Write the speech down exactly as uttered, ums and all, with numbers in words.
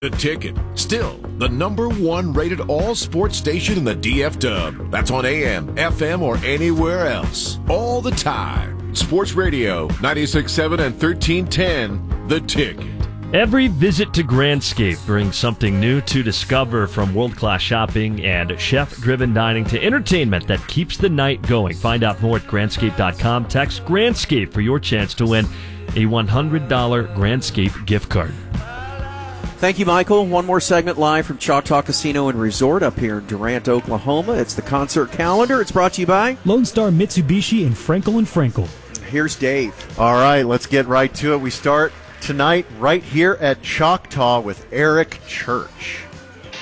The Ticket, still the number one rated all sports station in the D F W. That's on A M, F M, or anywhere else. All the time. Sports Radio, ninety-six point seven and thirteen ten, The Ticket. Every visit to Grandscape brings something new to discover, from world-class shopping and chef-driven dining to entertainment that keeps the night going. Find out more at Grandscape dot com. Text Grandscape for your chance to win a one hundred dollars Grandscape gift card. Thank you, Michael. One more segment live from Choctaw Casino and Resort up here in Durant, Oklahoma. It's the concert calendar. It's brought to you by Lone Star Mitsubishi and Frankel and Frankel. Here's Dave. All right, let's get right to it. We start tonight right here at Choctaw with Eric Church.